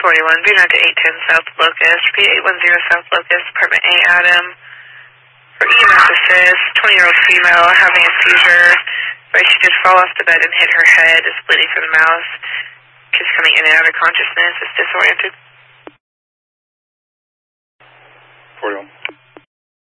41, be not to 810 South Locust, repeat 810 South Locust, apartment A, Adam. For EMS assist, 20-year-old female having a seizure, where she did fall off the bed and hit her head, is bleeding from the mouth. She's coming in and out of consciousness, is disoriented. 41.